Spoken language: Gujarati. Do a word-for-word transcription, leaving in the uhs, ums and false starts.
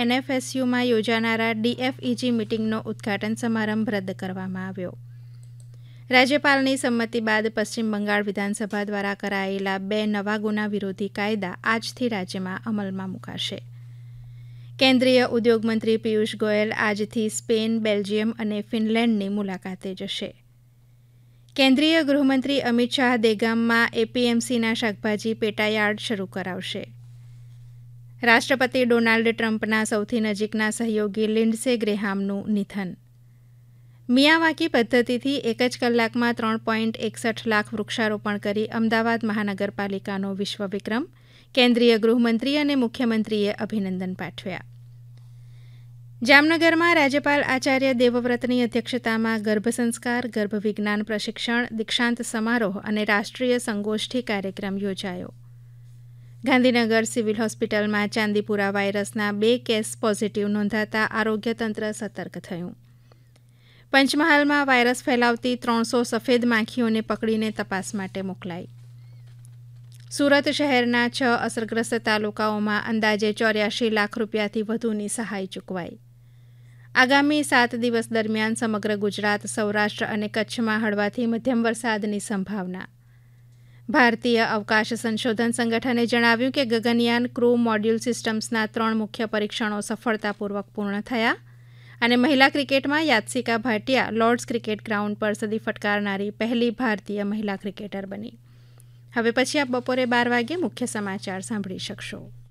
એનએફએસયુમાં યોજાનારા ડીએફઈજી મિટિંગનો ઉદ્ઘાટન સમારંભ રદ કરવામાં આવ્યો. રાજ્યપાલની સંમતિ બાદ પશ્ચિમ બંગાળ વિધાનસભા દ્વારા કરાયેલા બે નવા ગુના વિરોધી કાયદા આજથી રાજ્યમાં અમલમાં મુકાશે. કેન્દ્રીય ઉદ્યોગ મંત્રી પિયુષ ગોયલ આજથી સ્પેન, બેલ્જિયમ અને ફિનલેન્ડની મુલાકાતે જશે. કેન્દ્રીય ગૃહમંત્રી અમિત શાહ દેગામમાં એપીએમસીના શાકભાજી પેટાયાર્ડ શરૂ કરાવશે. રાષ્ટ્રપતિ ડોનાલ્ડ ટ્રમ્પના સૌથી નજીકના સહયોગી લિન્ડસે ગ્રેહામનું નિધન. મિયાવાકી પદ્ધતિથી એક જ કલાકમાં ત્રણ પોઈન્ટ એકસઠ લાખ વૃક્ષારોપણ કરી અમદાવાદ મહાનગરપાલિકાનો વિશ્વ વિક્રમ. કેન્દ્રીય ગૃહમંત્રી અને મુખ્યમંત્રીએ અભિનંદન પાઠવ્યા. જામનગરમાં રાજ્યપાલ આચાર્ય દેવવ્રતની અધ્યક્ષતામાં ગર્ભ સંસ્કાર, ગર્ભ વિજ્ઞાન પ્રશિક્ષણ, દીક્ષાંત સમારોહ અને રાષ્ટ્રીય સંગોષ્ઠી કાર્યક્રમ યોજાયો. ગાંધીનગર સિવિલ હોસ્પિટલમાં ચાંદીપુરા વાયરસના બે કેસ પોઝિટિવ નોંધાતા આરોગ્ય તંત્ર સતર્ક થયું. પંચમહાલમાં વાયરસ ફેલાવતી ત્રણસો સફેદ માખીઓને પકડીને તપાસ માટે મોકલાઈ. સુરત શહેરના છ અસરગ્રસ્ત તાલુકાઓમાં અંદાજે ચોર્યાસી લાખ રૂપિયાથી વધુની સહાય ચૂકવાઈ. આગામી સાત દિવસ દરમિયાન સમગ્ર ગુજરાત, સૌરાષ્ટ્ર અને કચ્છમાં હળવાથી મધ્યમ વરસાદની સંભાવના. ભારતીય અવકાશ સંશોધન સંગઠને જણાવ્યું કે ગગનયાન ક્રૂ મોડ્યુલ સિસ્ટમ્સના ત્રણ મુખ્ય પરીક્ષણો સફળતાપૂર્વક પૂર્ણ થયા અને મહિલા ક્રિકેટમાં યાત્સિકા ભાટિયા લોર્ડ્સ ક્રિકેટ ગ્રાઉન્ડ પર સદી ફટકારનારી પહેલી ભારતીય મહિલા ક્રિકેટર બની. હવે પછી આપ બપોરે બાર વાગે મુખ્ય સમાચાર સાંભળી શકશો.